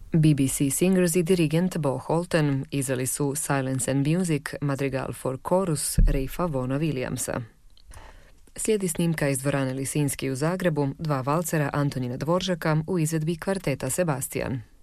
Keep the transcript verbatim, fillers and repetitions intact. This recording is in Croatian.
B B C Singers i dirigent Bo Holten izveli su Silence and Music, madrigal for chorus Raifa Vona Williamsa. Slijedi snimka iz dvorane Lisinski u Zagrebu, dva valcera Antonina Dvoržaka u izvedbi kvarteta Sebastian.